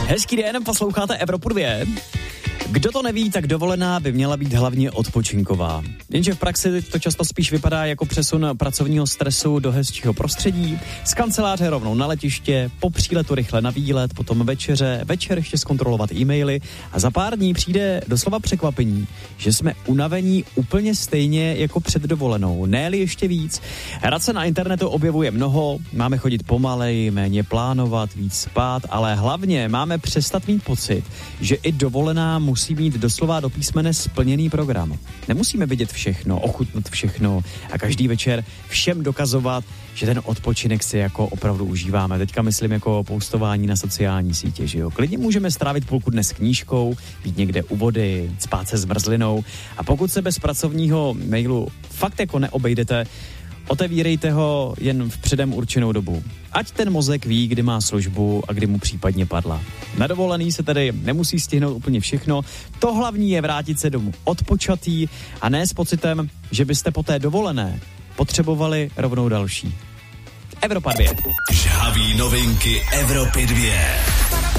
Hezký den, posloucháte Evropu 2. Kdo to neví, tak dovolená by měla být hlavně odpočinková. Jenže v praxi to často spíš vypadá jako přesun pracovního stresu do hezčího prostředí, z kanceláře rovnou na letiště, po příletu rychle na výlet, potom večer ještě zkontrolovat e-maily a za pár dní přijde doslova překvapení, že jsme unavení úplně stejně jako před dovolenou, ne-li ještě víc. Rad se na internetu objevuje mnoho, máme chodit pomaleji, méně plánovat, víc spát, ale hlavně máme přestat mít pocit, že i dovolená musí mít doslova do písmene splněný program. Nemusíme vidět všechno, ochutnat všechno a každý večer všem dokazovat, že ten odpočinek si jako opravdu užíváme. Teďka myslím jako postování na sociální sítě, že jo. Klidně můžeme strávit půlku dne s knížkou, být někde u vody, spát se zmrzlinou a pokud se bez pracovního mailu fakt jako neobejdete, otevírejte ho jen v předem určenou dobu. Ať ten mozek ví, kdy má službu a kdy mu případně padla. Na dovolený se tedy nemusí stihnout úplně všechno. To hlavní je vrátit se domů odpočatý a ne s pocitem, že byste po té dovolené potřebovali rovnou další. Evropa 2. Žhaví novinky Evropy 2.